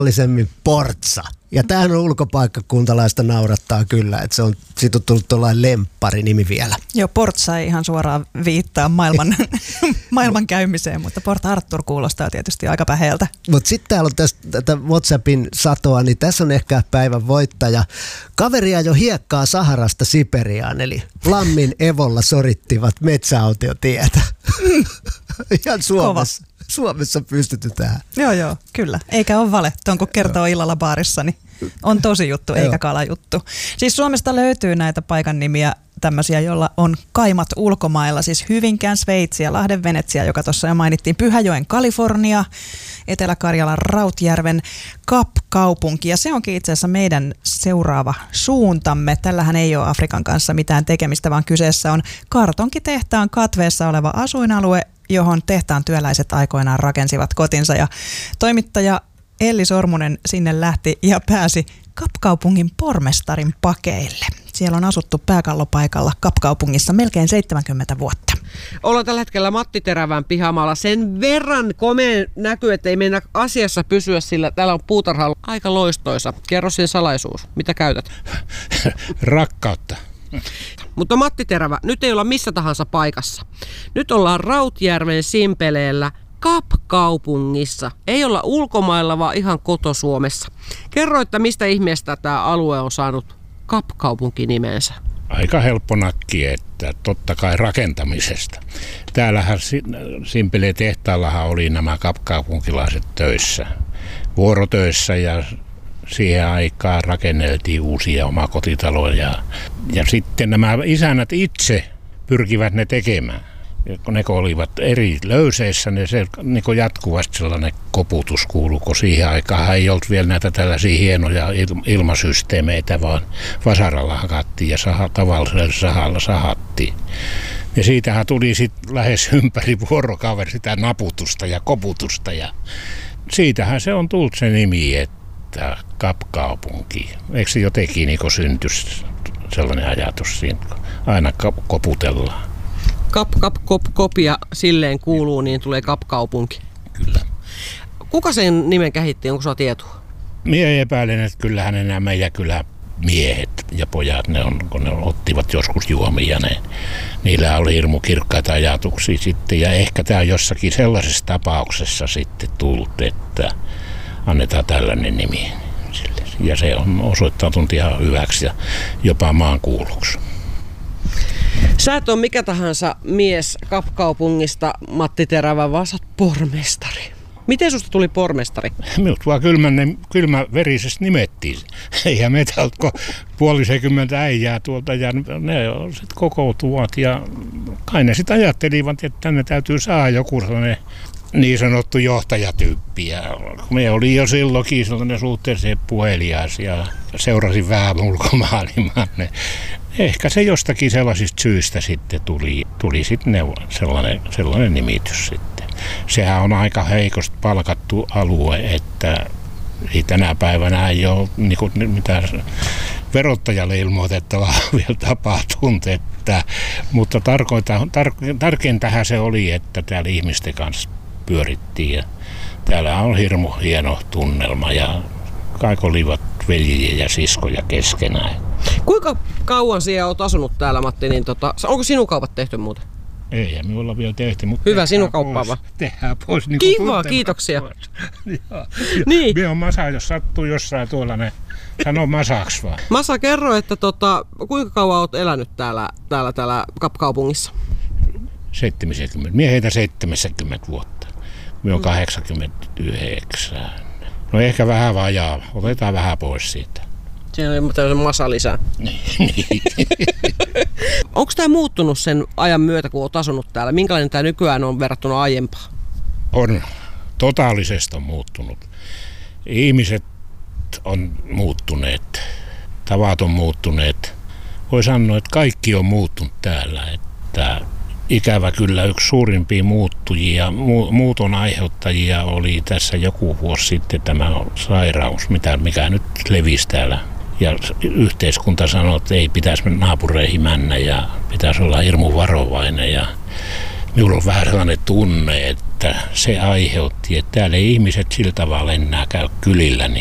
Allisemmin Portsa. Ja tämähän on ulkopaikkakuntalaista naurattaa kyllä, että siitä on tullut tuollainen lemppari-nimi vielä. Joo, Portsa ei ihan suoraan viittaa maailman käymiseen, mutta Port Arthur kuulostaa tietysti aika päheeltä. Mutta sitten täällä on tätä WhatsAppin satoa, niin tässä on ehkä päivän voittaja. Kaveria jo hiekkaa Saharasta Siperiaan, eli Flammin Evolla sorittivat metsäautiotietä. Ihan Suomessa. Suomessa pystytetään. Joo, kyllä. Eikä ole vale. Tuon kun kertoo illalla baarissa, niin on tosi juttu, eikä kalajuttu. Siis Suomesta löytyy näitä paikan nimiä tämmöisiä, joilla on kaimat ulkomailla. Siis Hyvinkään Sveitsi ja Lahden Venetsia, joka tuossa jo mainittiin. Pyhäjoen Kalifornia, Etelä-Karjalan Rautjärven Kap-kaupunki. Ja se onkin itse asiassa meidän seuraava suuntamme. Tällähän ei ole Afrikan kanssa mitään tekemistä, vaan kyseessä on kartonkitehtaan katveessa oleva asuinalue, johon tehtaan työläiset aikoinaan rakensivat kotinsa. Ja toimittaja Elli Sormunen sinne lähti ja pääsi Kap-kaupungin pormestarin pakeille. Siellä on asuttu pääkallopaikalla Kap-kaupungissa melkein 70 vuotta. Ollaan tällä hetkellä Matti Terävän pihamaalla. Sen verran komea näkyy, että ei mennä asiassa pysyä, sillä täällä on puutarha aika loistoisa. Kerro sen salaisuus. Mitä käytät? Rakkautta. Mutta Matti Terävä, nyt ei olla missä tahansa paikassa. Nyt ollaan Rautjärven Simpeleellä Kap-kaupungissa. Ei olla ulkomailla, vaan ihan koto-Suomessa. Kerro, että mistä ihmeestä tämä alue on saanut Kap-kaupunkinimensä? Aika helppo nakki, että totta kai rakentamisesta. Täällähän Simpeleen tehtaallahan oli nämä Kap-kaupunkilaiset töissä, vuorotöissä, ja siihen aikaan rakenneltiin uusia omakotitaloja. Ja sitten nämä isännät itse pyrkivät ne tekemään. Kun ne olivat eri löyseissä, niin se niin jatkuvasti sellainen koputus kuului, kun siihen aikaan ei ollut vielä näitä tällaisia hienoja ilmasysteemeitä, vaan vasaralla hakattiin ja tavallisella sahalla sahattiin. Ja siitähän tuli sitten lähes ympäri vuorokauven sitä naputusta ja koputusta. Ja siitähän se on tullut se nimi, että Kap-kaupunki. Eikö se jotenkin niin syntyi sellainen ajatus siinä, kun aina koputellaan? Kop ja silleen kuuluu, niin tulee Kap-kaupunki. Kyllä. Kuka sen nimen kehitti, onko sulla tietoa? Mie epäilen, että kyllähän nämä meidän miehet ja pojat, kun ne ottivat joskus juomia, niillä oli hirmu kirkkaita ajatuksia sitten. Ja ehkä tämä jossakin sellaisessa tapauksessa sitten tullut, että annetaan tällainen nimi sille. Ja se on osoittautunut ihan hyväksi ja jopa maankuuluksi. Sä et ole mikä tahansa mies Kap-kaupungista, Matti Terävä, vaan sä oot pormestari. Miten susta tuli pormestari? Minut vaan kylmäverisesti nimettiin. Eihän meitä ollut puolisekymmentä äijää tuolta, ja ne sitten kokoutuvat, ja kai ne sitten ajattelivat, että tänne täytyy saada joku sellainen niin sanottu johtajatyyppi. Ja me oli jo silloinkin sellainen suhteellisen puhelias ja seurasin vähän ulkomaailmaa. Ehkä se jostakin sellaisista syistä sitten tuli sitten sellainen nimitys sitten. Sehän on aika heikosti palkattu alue, että tänä päivänä ei ole mitään verottajalle ilmoitettavaa vielä tapahtunut. Mutta tärkeintähän se oli, että täällä ihmisten kanssa pyörittiin. Ja täällä on hirmu hieno tunnelma ja kaikki olivat veljiä ja siskoja keskenään. Kuinka kauan siellä olet asunut täällä, Matti? Niin onko sinun kaupat tehty muuten? Ei, me ollaan vielä tehty, mutta hyvä sinun kauppaa vaan. Tehdään pois. Niin kiva, kiitoksia. Niin. Me on Masa, jos sattuu jossain tuolla, ne sanoo Masaksi vaan. Masa, kerro, että kuinka kauan olet elänyt täällä Kap-kaupungissa? 70. Mie heitä 70 vuotta. Me on 89. No ehkä vähän vajaa. Otetaan vähän pois siitä. Siinä on tämmöisen Masa lisää. Niin. Onko tämä muuttunut sen ajan myötä, kun olet asunut täällä? Minkälainen tämä nykyään on verrattuna aiempaan? On. Totaalisesti on muuttunut. Ihmiset on muuttuneet. Tavat on muuttuneet. Voi sanoa, että kaikki on muuttunut täällä. Että ikävä kyllä yksi suurimpia muuttujia, muuton aiheuttajia oli tässä joku vuosi sitten tämä sairaus, mikä nyt levisi täällä. Ja yhteiskunta sanoi, että ei pitäisi naapureihin mennä ja pitäisi olla hirmu varovainen. Ja Minulla on vähän sellainen tunne, että se aiheutti, että täällä ei ihmiset sillä tavalla enää käy kylillä